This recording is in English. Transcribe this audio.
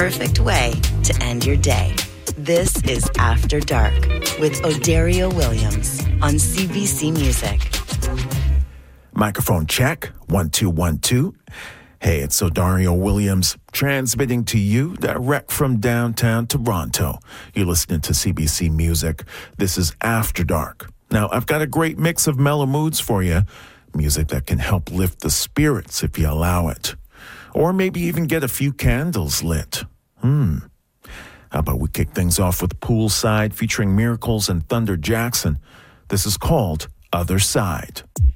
perfect way to end your day. This is After Dark with Odario Williams on CBC Music. Microphone check, 1 2 1 2. Hey, it's Odario Williams transmitting to you direct from downtown Toronto. You're listening to CBC Music. This is After Dark. Now, I've got a great mix of mellow moods for you. Music that can help lift the spirits if you allow it. Or maybe even get a few candles lit. How about we kick things off with Poolside featuring Miracles and Thunder Jackson. This is called Other Side.